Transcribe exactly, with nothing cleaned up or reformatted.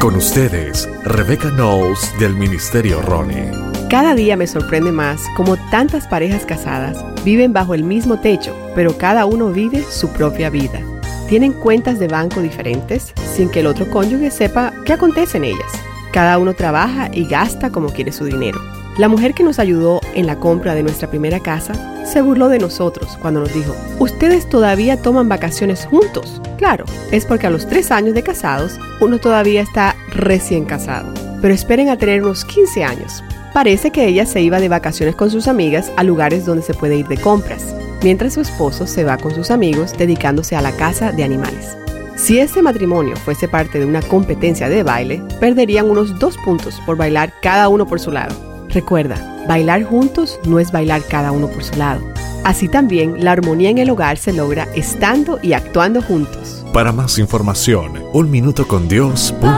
Con ustedes, Rebecca Knowles del Ministerio Ronnie. Cada día me sorprende más cómo tantas parejas casadas viven bajo el mismo techo, pero cada uno vive su propia vida. Tienen cuentas de banco diferentes sin que el otro cónyuge sepa qué acontece en ellas. Cada uno trabaja y gasta como quiere su dinero. La mujer que nos ayudó en la compra de nuestra primera casa se burló de nosotros cuando nos dijo: ¿ustedes todavía toman vacaciones juntos? Claro, es porque a los tres años de casados uno todavía está recién casado. Pero esperen a tener unos quince años. Parece que ella se iba de vacaciones con sus amigas a lugares donde se puede ir de compras, mientras su esposo se va con sus amigos dedicándose a la caza de animales. Si este matrimonio fuese parte de una competencia de baile, perderían unos dos puntos por bailar cada uno por su lado. Recuerda, bailar juntos no es bailar cada uno por su lado. Así también, la armonía en el hogar se logra estando y actuando juntos. Para más información, un minuto con Dios.